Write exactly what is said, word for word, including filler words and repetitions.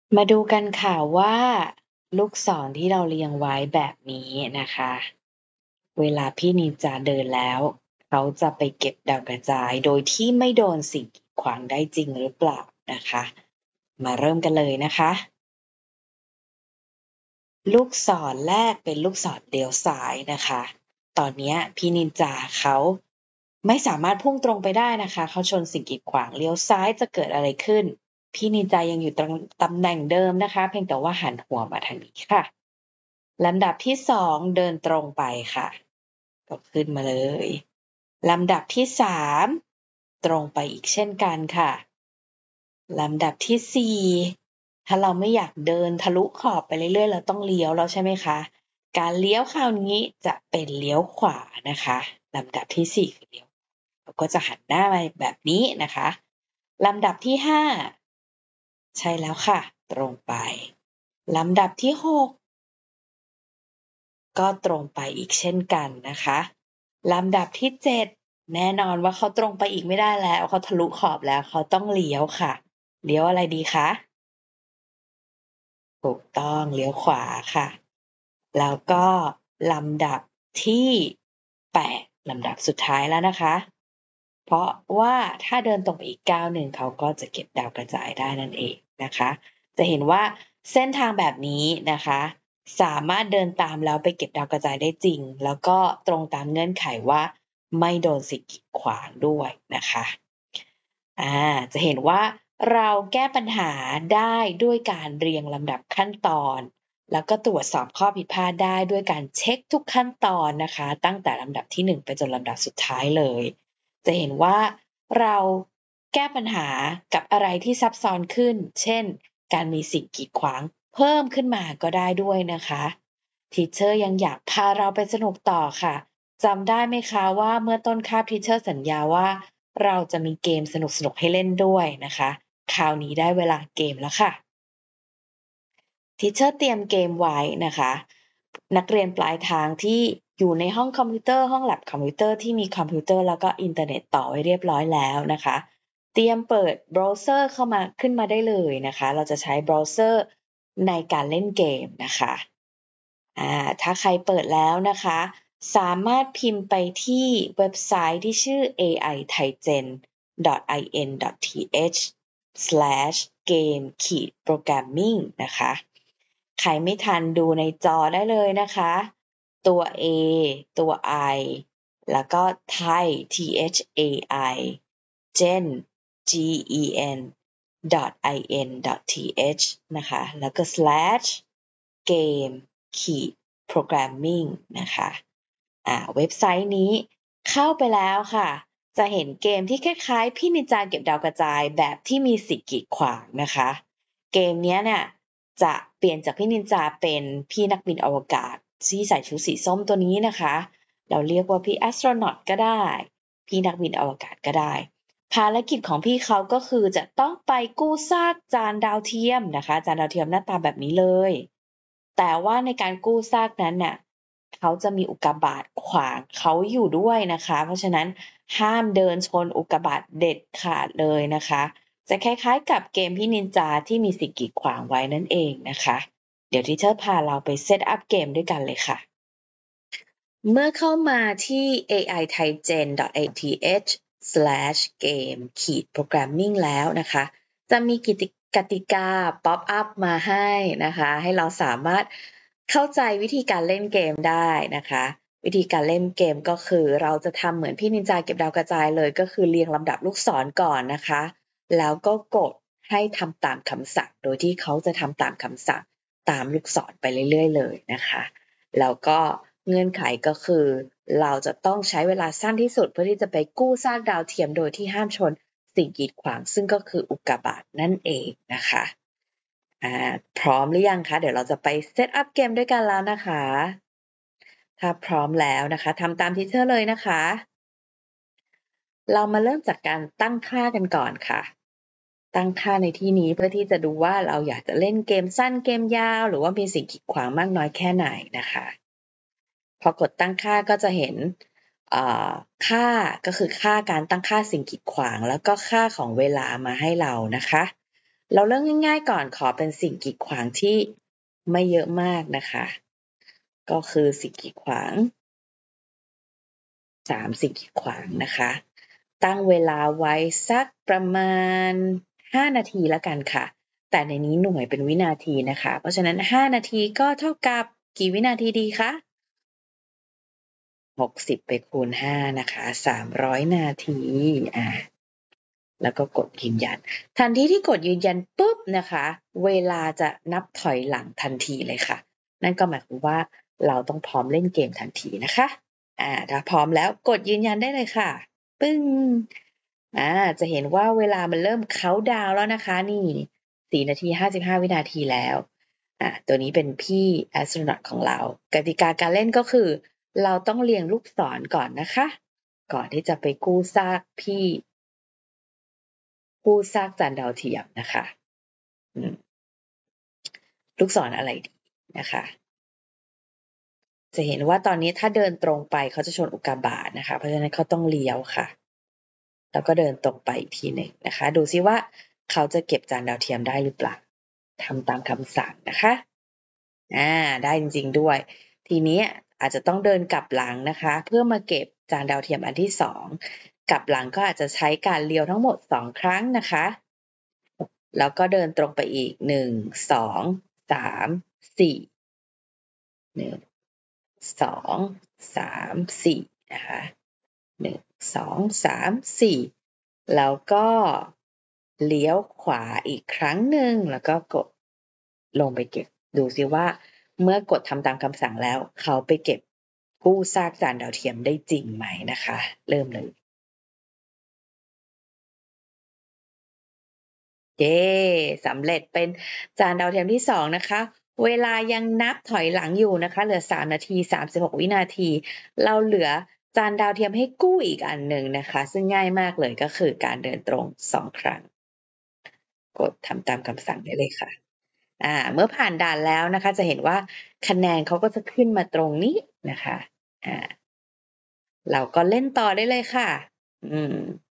มาดูกันค่ะว่าลูกศรที่เราเรียงไว้แบบนี้นะคะเวลาพี่นินจาเดินแล้วเขาจะไปเก็บดาวกระจายโดยที่ไม่โดนสิ่งกีดขวางได้จริงหรือเปล่านะคะมาเริ่มกันเลยนะคะลูกศรแรกเป็นลูกศรเลี้ยวซ้ายนะคะตอนนี้พี่นินจาเขาไม่สามารถพุ่งตรงไปได้นะคะเขาชนสิ่งกีดขวางเลี้ยวซ้ายจะเกิดอะไรขึ้นพี่นินจายังอยู่ตรงตำแหน่งเดิมนะคะเพียงแต่ว่าหันหัวมาทางนี้ค่ะ ลำดับที่สองเดินตรงไปค่ะก็ขึ้นมาเลยลำดับที่สามตรงไปอีกเช่นกันค่ะลำดับที่สี่ถ้าเราไม่อยากเดินทะลุขอบไปเรื่อยๆเราต้องเลี้ยวแล้วใช่ไหมคะการเลี้ยวคราวนี้จะเป็นเลี้ยวขวานะคะลำดับที่สี่คือเลี้ยวเราก็จะหันหน้ามาแบบนี้นะคะลำดับที่ห้าใช่แล้วค่ะตรงไปลำดับที่หก ก็ตรงไปอีกเช่นกันนะคะลำดับที่เจ็ดแน่นอนว่าเขาตรงไปอีกไม่ได้แล้วเขาทะลุขอบแล้วเขาต้องเลี้ยวค่ะเลี้ยวอะไรดีคะถูกต้องเลี้ยวขวาค่ะแล้วก็ลำดับที่แปดลำดับสุดท้ายแล้วนะคะเพราะว่าถ้าเดินตรงไปอีกก้าวหนึ่งเขาก็จะเก็บดาวกระจายได้นั่นเองนะคะจะเห็นว่าเส้นทางแบบนี้นะคะสามารถเดินตามแล้วไปเก็บดาวกระจายได้จริงแล้วก็ตรงตามเงื่อนไขว่าไม่โดนสิ่งกีดขวางด้วยนะคะอ่าจะเห็นว่าเราแก้ปัญหาได้ด้วยการเรียงลำดับขั้นตอนแล้วก็ตรวจสอบข้อผิดพลาดได้ด้วยการเช็คทุกขั้นตอนนะคะตั้งแต่ลำดับที่หนึ่งไปจนลำดับสุดท้ายเลยจะเห็นว่าเราแก้ปัญหากับอะไรที่ซับซ้อนขึ้นเช่นการมีสิ่งกีดขวางเพิ่มขึ้นมาก็ได้ด้วยนะคะทีเชอร์ยังอยากพาเราไปสนุกต่อค่ะจำได้ไหมคะว่าเมื่อต้นคาบทีเชอร์สัญญาว่าเราจะมีเกมสนุกๆให้เล่นด้วยนะคะคราวนี้ได้เวลาเกมแล้วค่ะ ทีเชอร์เตรียมเกมไว้นะคะนักเรียนปลายทางที่อยู่ในห้องคอมพิวเตอร์ห้องแลบคอมพิวเตอร์ที่มีคอมพิวเตอร์แล้วก็อินเทอร์เน็ตต่อไว้เรียบร้อยแล้วนะคะเตรียมเปิดเบราว์เซอร์เข้ามาขึ้นมาได้เลยนะคะเราจะใช้เบราว์เซอร์ในการเล่นเกมนะคะอ่าถ้าใครเปิดแล้วนะคะสามารถพิมพ์ไปที่เว็บไซต์ที่ชื่อ เอ ไอ thaigen dot in dot th slash game ขีด programming นะคะใครไม่ทันดูในจอได้เลยนะคะตัว A ตัว I แล้วก็ Thai T H A I gen G E N dot in dot th นะคะแล้วก็ slash game ขีด programming นะคะอ่าเว็บไซต์นี้เข้าไปแล้วค่ะจะเห็นเกมที่คล้ายๆพี่นินจาเก็บดาวกระจายแบบที่มีสิ่งกีดขวางนะคะเกมนี้เนี่ยจะเปลี่ยนจากพี่นินจาเป็นพี่นักบินอวกาศที่ใส่ชุดสีส้มตัวนี้นะคะเราเรียกว่าพี่แอสโทรนอตก็ได้พี่นักบินอวกาศก็ได้ภารกิจของพี่เขาก็คือจะต้องไปกู้ซากจานดาวเทียมนะคะจานดาวเทียมหน้าตาแบบนี้เลยแต่ว่าในการกู้ซากนั้นน่ะเขาจะมีอุกกาบาตขวางเขาอยู่ด้วยนะคะเพราะฉะนั้นห้ามเดินชนอุกกาบาตเด็ดขาดเลยนะคะจะคล้ายๆกับเกมพี่นินจาที่มีสิ่งกีดขวางไว้นั่นเองนะคะเดี๋ยวที่เชอร์พาเราไปเซตอัพเกมด้วยกันเลยค่ะเมื่อเข้ามาที่ เอ ไอ thaigen dot th slash game ขีด programming แล้วนะคะจะมีกิติกติกาป๊อปอัพมาให้นะคะให้เราสามารถเข้าใจวิธีการเล่นเกมได้นะคะวิธีการเล่นเกมก็คือเราจะทำเหมือนพี่นินจาเก็บดาวกระจายเลยก็คือเรียงลำดับลูกศรก่อนนะคะแล้วก็กดให้ทำตามคำสั่งโดยที่เขาจะทำตามคำสั่งตามลูกศรไปเรื่อยๆเลยนะคะแล้วก็เงื่อนไขก็คือเราจะต้องใช้เวลาสั้นที่สุดเพื่อที่จะไปกู้ซากดาวเทียมโดยที่ห้ามชนสิ่งกีดขวางซึ่งก็คืออุกกาบาตนั่นเองนะคะอ่าพร้อมหรือยังคะเดี๋ยวเราจะไปเซตอัพเกมด้วยกันแล้วนะคะถ้าพร้อมแล้วนะคะทำตามทีเชอร์เลยนะคะเรามาเริ่มจากการตั้งค่ากันก่อนค่ะตั้งค่าในที่นี้เพื่อที่จะดูว่าเราอยากจะเล่นเกมสั้นเกมยาวหรือว่ามีสิ่งกีดขวางมากน้อยแค่ไหนนะคะพอกดตั้งค่าก็จะเห็นค่าก็คือค่าการตั้งค่าสิ่งกีดขวางแล้วก็ค่าของเวลามาให้เรานะคะเราเริ่มง่ายๆก่อนขอเป็นสิ่งกีดขวางที่ไม่เยอะมากนะคะก็คือสิ่งกีดขวางสามสิ่งกีดขวางนะคะตั้งเวลาไว้สักประมาณห้านาทีแล้วกันค่ะแต่ในนี้หน่วยเป็นวินาทีนะคะเพราะฉะนั้นห้านาทีก็เท่ากับกี่วินาทีดีคะหกสิบไปคูณห้านะคะสามร้อยนาทีอ่าแล้วก็กดยืนยันทันทีที่กดยืนยันปุ๊บนะคะเวลาจะนับถอยหลังทันทีเลยค่ะนั่นก็หมายความว่าเราต้องพร้อมเล่นเกมทันทีนะคะอ่าถ้าพร้อมแล้วกดยืนยันได้เลยค่ะปึ้งอ่าจะเห็นว่าเวลามันเริ่มเค้าดาวน์แล้วนะคะนี่สี่นาทีห้าสิบห้าวินาทีแล้วอ่าตัวนี้เป็นพี่แอสโทรนอตของเรากติกาการเล่นก็คือเราต้องเรียงลูกศรก่อนนะคะก่อนที่จะไปกู้ซากพี่กู้ซากจานดาวเทียมนะคะลูกศรอะไรดีนะคะจะเห็นว่าตอนนี้ถ้าเดินตรงไปเขาจะชนอุกกาบาตนะคะเพราะฉะนั้นเขาต้องเลี้ยวค่ะแล้วก็เดินตรงไปอีกทีหนึ่งนะคะดูซิว่าเขาจะเก็บจานดาวเทียมได้หรือเปล่าทำตามคำสั่งนะคะอ่าได้จริงๆด้วยทีนี้อาจจะต้องเดินกลับหลังนะคะเพื่อมาเก็บจานดาวเทียมอันที่สองกลับหลังก็อาจจะใช้การเลี้ยวทั้งหมดสองครั้งนะคะแล้วก็เดินตรงไปอีกหนึ่งสองสามสี่หนึ่งสองสามสี่นะคะหนึ่งสองสามสี่แล้วก็เลี้ยวขวาอีกครั้งหนึ่งแล้วก็กดลงไปเก็บดูซิว่าเมื่อกดทำตามคำสั่งแล้วเขาไปเก็บกู้ซากจานดาวเทียมได้จริงไหมนะคะเริ่มเลยเย้สำเร็จเป็นจานดาวเทียมที่สองนะคะเวลายังนับถอยหลังอยู่นะคะเหลือสามนาทีสามสิบหกวินาทีเราเหลือจานดาวเทียมให้กู้อีกอันหนึ่งนะคะซึ่งง่ายมากเลยก็คือการเดินตรงสองครั้งกดทำตามคำสั่งได้เลยค่ะอ่าเมื่อผ่านด่านแล้วนะคะจะเห็นว่าคะแนนเขาก็จะขึ้นมาตรงนี้นะคะอ่าเราก็เล่นต่อได้เลยค่ะอืม